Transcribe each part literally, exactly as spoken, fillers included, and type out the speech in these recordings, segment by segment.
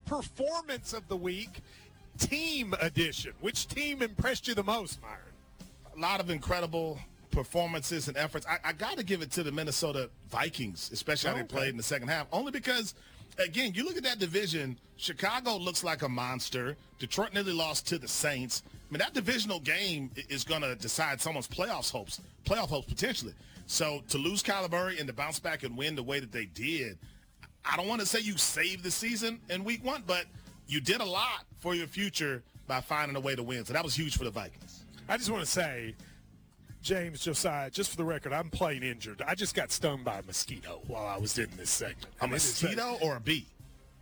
performance of the week, team edition. Which team impressed you the most, Myron? A lot of incredible performances and efforts. I, I got to give it to the Minnesota Vikings, especially how Oh, they played okay. in the second half, only because, again, you look at that division, Chicago looks like a monster. Detroit nearly lost to the Saints. I mean, that divisional game i- is going to decide someone's playoffs hopes, playoff hopes potentially. So to lose Kyler Murray and to bounce back and win the way that they did, I don't want to say you saved the season in week one, but you did a lot for your future by finding a way to win. So that was huge for the Vikings. I just want to say, James, Josiah, just for the record, I'm playing injured. I just got stung by a mosquito while I was in this segment. A And it is a- mosquito or a bee?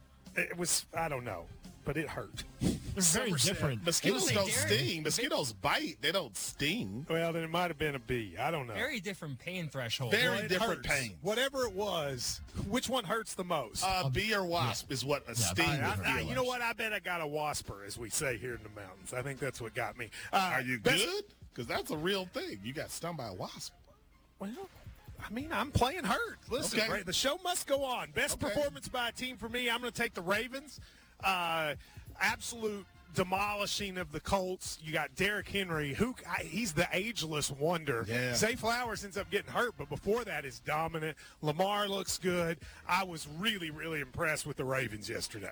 It was, I don't know, but it hurt. They're very Somerset. different. Mosquitoes Hey, don't Darren, sting. Mosquitoes bite. They don't sting. Well, then it might have been a bee. I don't know. Very different pain threshold. Very Well, it different hurts. pain. Whatever it was, which one hurts the most? Uh, bee or wasp is what a sting I- would I- feel I- you like. know what? I bet I got a wasper, as we say here in the mountains. I think that's what got me. Uh, Are you best- good? Because that's a real thing. You got stung by a wasp. Well, I mean, I'm playing hurt. Listen, Okay. Ray, the show must go on. Best Okay. performance by a team for me, I'm going to take the Ravens. Uh, absolute demolishing of the Colts. You got Derrick Henry, who I, he's the ageless wonder. Yeah. Zay Flowers ends up getting hurt, but before that is dominant. Lamar looks good. I was really, really impressed with the Ravens yesterday.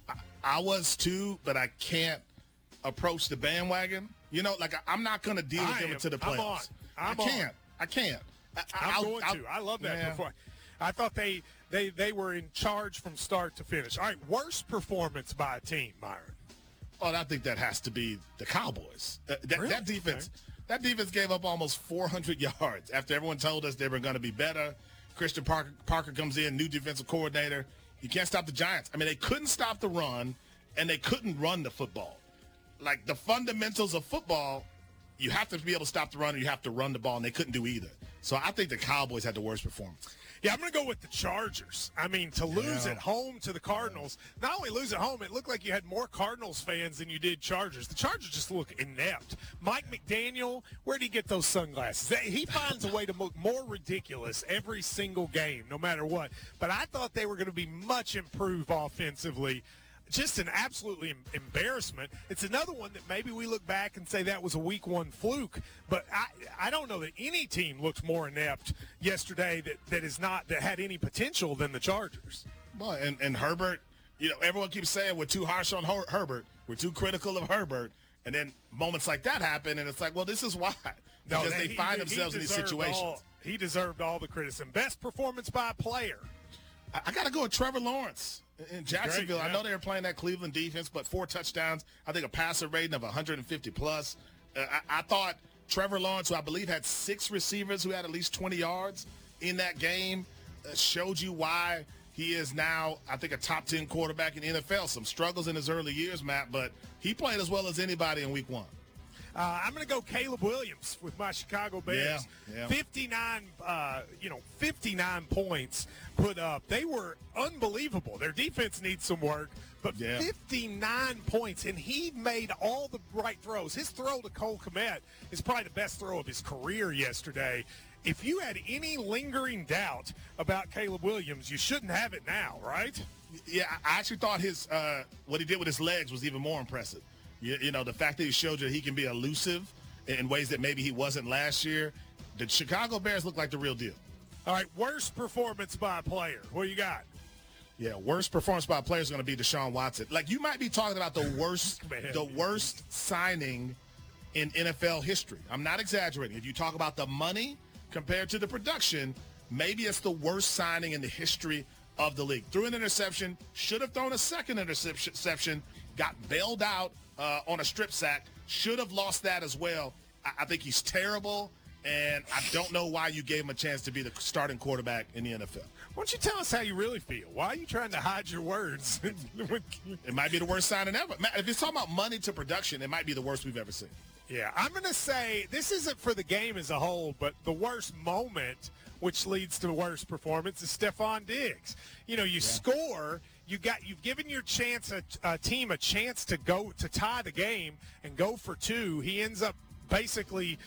I was too, but I can't approach the bandwagon. You know, like I, I'm not going to deal with I them am- into the I'm playoffs. on. I'm I on. can't. I can't. I, I'm I'll- going I'll- to. I love that Yeah. performance. I thought they, they they were in charge from start to finish. All right, worst performance by a team, Myron. Oh, I think that has to be the Cowboys. Uh, that, Really? that defense, that defense gave up almost four hundred yards after everyone told us they were going to be better. Christian Parker, Parker comes in, new defensive coordinator. You can't stop the Giants. I mean, they couldn't stop the run, and they couldn't run the football. Like the fundamentals of football, you have to be able to stop the run, and you have to run the ball, and they couldn't do either. So I think the Cowboys had the worst performance. Yeah, I'm going to go with the Chargers. I mean, to lose Yeah. at home to the Cardinals, not only lose at home, it looked like you had more Cardinals fans than you did Chargers. The Chargers just look inept. Mike McDaniel, where did he get those sunglasses? They- He finds a way to look more ridiculous every single game, no matter what. But I thought they were going to be much improved offensively. Just an absolutely em- embarrassment. It's another one that maybe we look back and say that was a week one fluke, but I I don't know that any team looked more inept yesterday that, that is not that had any potential than the Chargers. Boy, and, and Herbert, you know, everyone keeps saying we're too harsh on Her- Herbert. We're too critical of Herbert. And then moments like that happen, and it's like, well, this is why. Because that- they he- find he themselves in these deserved situations. all- he deserved all the criticism. Best performance by a player. I, I got to go with Trevor Lawrence in- in Jacksonville. Great, yeah. I know they were playing that Cleveland defense, but four touchdowns. I think a passer rating of one hundred fifty plus. Uh, I, I thought Trevor Lawrence, who I believe had six receivers who had at least twenty yards in that game, uh, showed you why he is now, I think, a top ten quarterback in the N F L. Some struggles in his early years, Matt, but he played as well as anybody in week one. Uh, I'm going to go Caleb Williams with my Chicago Bears. Yeah, yeah. fifty-nine, uh, you know, fifty-nine points put up. They were unbelievable. Their defense needs some work, but Yeah. fifty-nine points, and he made all the right throws. His throw to Cole Kmet is probably the best throw of his career yesterday. If you had any lingering doubt about Caleb Williams, you shouldn't have it now, right? Yeah, I actually thought his uh, what he did with his legs was even more impressive. You, you know, the fact that he showed you he can be elusive in ways that maybe he wasn't last year. The Chicago Bears look like the real deal. All right, worst performance by a player. What do you got? Yeah, worst performance by a player is going to be Deshaun Watson. Like, you might be talking about the worst, Man. the worst signing in N F L history. I'm not exaggerating. If you talk about the money compared to the production, maybe it's the worst signing in the history of the league. Threw an interception, should have thrown a second interception, got bailed out uh, on a strip sack, should have lost that as well. I, I think he's terrible, and I don't know why you gave him a chance to be the starting quarterback in the N F L. Why don't you tell us how you really feel? Why are you trying to hide your words? It might be the worst signing ever. Matt, if it's talking about money to production, it might be the worst we've ever seen. Yeah, I'm going to say this isn't for the game as a whole, but the worst moment, which leads to the worst performance, is Stephon Diggs. You know, you score, you got, you've given your chance a, a team a chance to go to tie the game and go for two. He ends up basically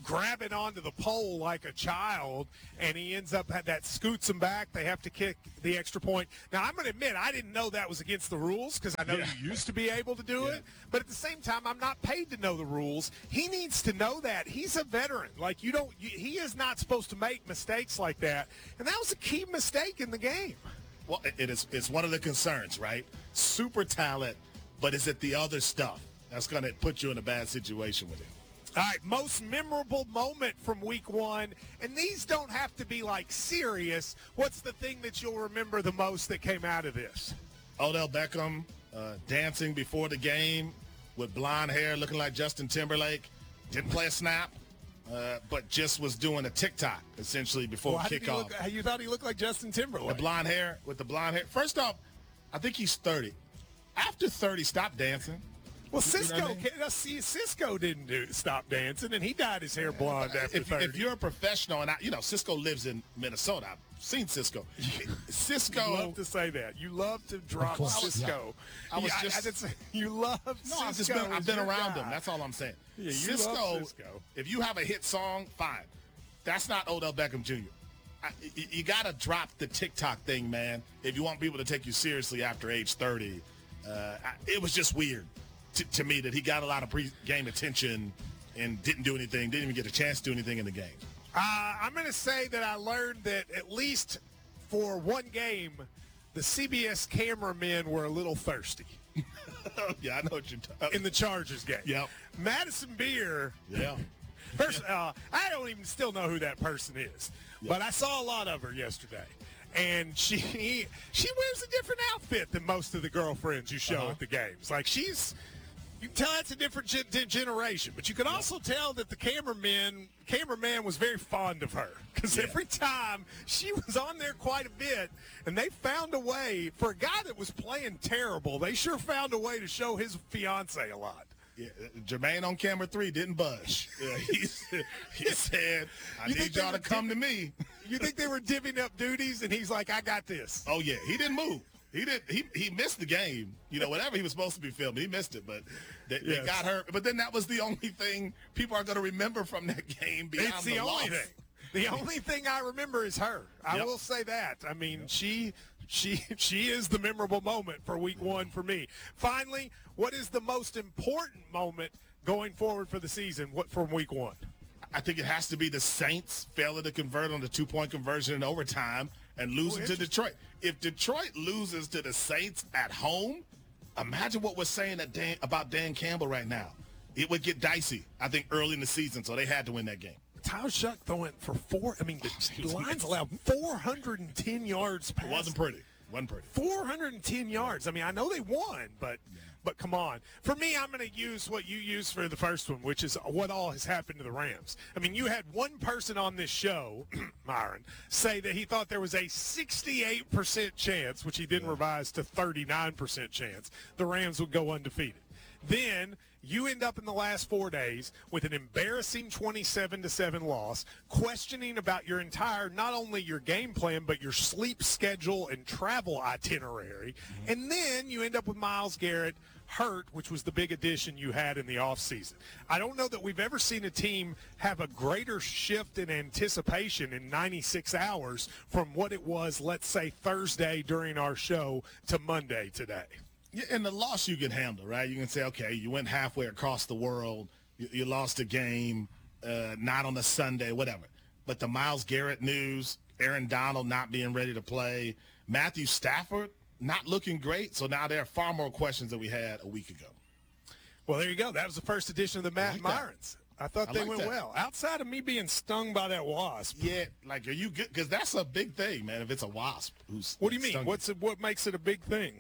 grabbing onto the pole like a child, and he ends up that scoots him back. They have to kick the extra point. Now, I'm going to admit, I didn't know that was against the rules because I know Yeah. you used to be able to do Yeah. it. But at the same time, I'm not paid to know the rules. He needs to know that. He's a veteran. Like, you don't, you, he is not supposed to make mistakes like that. And that was a key mistake in the game. Well, it is. It's one of the concerns, right? Super talent, but is it the other stuff that's going to put you in a bad situation with it? All right, most memorable moment from week one. And these don't have to be, like, serious. What's the thing that you'll remember the most that came out of this? Odell Beckham uh, dancing before the game with blonde hair looking like Justin Timberlake. Didn't play a snap, uh, but just was doing a TikTok, essentially, before Well, how did he kickoff. look, you thought he looked like Justin Timberlake. The blonde hair, with the blonde hair. First off, I think he's thirty. After thirty, stop dancing. Well, You know Cisco, what I mean? uh, see, Cisco didn't do, stop dancing, and he dyed his hair blonde after If, thirty. if you're a professional, and I, you know, Cisco lives in Minnesota. I've seen Cisco. Cisco. You love to say that. You love to drop course, Cisco. I was Yeah, just- I didn't say- you love No, Cisco. I've just been, as I've been your around guy. him. That's all I'm saying. Yeah, you Cisco, love Cisco. if you have a hit song, fine. That's not Odell Beckham Junior I, you you got to drop the TikTok thing, man, if you want people to take you seriously after age thirty. Uh, I, it was just weird to, to me that he got a lot of pre-game attention and didn't do anything, didn't even get a chance to do anything in the game. Uh, I'm going to say that I learned that at least for one game, the C B S cameramen were a little thirsty Yeah, I know what you're talking in the Chargers game. Yep. Madison Beer. Yeah. First, uh, I don't even still know who that person is, but I saw a lot of her yesterday, and she she wears a different outfit than most of the girlfriends you show Uh-huh. at the games. Like she's, you can tell that's a different ge- generation, but you can also tell that the cameraman cameraman was very fond of her because Yeah. every time she was on there quite a bit, and they found a way for a guy that was playing terrible. They sure found a way to show his fiance a lot. Yeah, Jermaine on camera three didn't budge. Yeah, he, he said, I You need think they y'all to were come to me. You think they were divvying up duties, and he's like, I got this. Oh, yeah. He didn't move. He did. He he missed the game. You know, whatever he was supposed to be filming, he missed it. But they, they Yes. got hurt. But then that was the only thing people are going to remember from that game beyond It's the, the only loss. thing. The only thing I remember is her. I Yep. will say that. I mean, she she she is the memorable moment for week one for me. Finally, what is the most important moment going forward for the season what from week one? I think it has to be the Saints failing to convert on the two-point conversion in overtime and losing to Detroit. If Detroit loses to the Saints at home, imagine what we're saying at Dan, about Dan Campbell right now. It would get dicey, I think, early in the season, so they had to win that game. Tyler Shuck throwing for four. I mean, the Lions allowed four hundred ten yards It passing. wasn't pretty. Wasn't pretty. four hundred ten yards. I mean, I know they won, but but come on. For me, I'm going to use what you used for the first one, which is what all has happened to the Rams. I mean, you had one person on this show, Myron, say that he thought there was a sixty-eight percent chance, which he then revised to thirty-nine percent chance, the Rams would go undefeated. Then you end up in the last four days with an embarrassing twenty-seven to seven loss, questioning about your entire, not only your game plan, but your sleep schedule and travel itinerary. Mm-hmm. And then you end up with Myles Garrett hurt, which was the big addition you had in the offseason. I don't know that we've ever seen a team have a greater shift in anticipation in ninety-six hours from what it was, let's say, Thursday during our show to Monday today. Yeah, and the loss you can handle, right? You can say, okay, you went halfway across the world. You, you lost a game, uh, not on a Sunday, whatever. But the Myles Garrett news, Aaron Donald not being ready to play, Matthew Stafford not looking great. So now there are far more questions than we had a week ago. Well, there you go. That was the first edition of the Matt like that. Myrons. I thought I they like went that. well. Outside of me being stung by that wasp. Yeah, like, are you good? Because that's a big thing, man, if it's a wasp who's What do you mean? stung you. What's it, what makes it a big thing?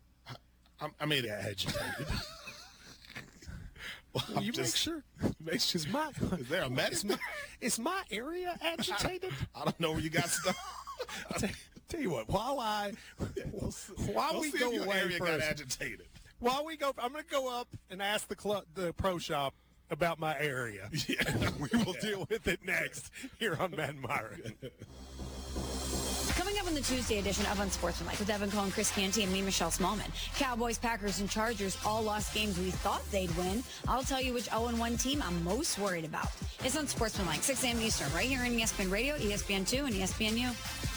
I, I mean, Agitated. well, Well, I'm you just- make sure. make sure- Is my Is there a is medicine? my, is my area agitated? I don't know where you got stuff. tell, tell you what. While I while We'll we see go if your away area for got a- agitated. while we go, I'm going to go up and ask the club, the pro shop about my area. Yeah. We will deal with it next here on Matt and Myron. Come Coming up on the Tuesday edition of Unsportsmanlike with Evan Cohen, Chris Canty, and me, Michelle Smallman. Cowboys, Packers, and Chargers all lost games we thought they'd win. I'll tell you which oh and one team I'm most worried about. It's Unsportsmanlike, six a.m. Eastern, right here on E S P N Radio, E S P N two, and E S P N U.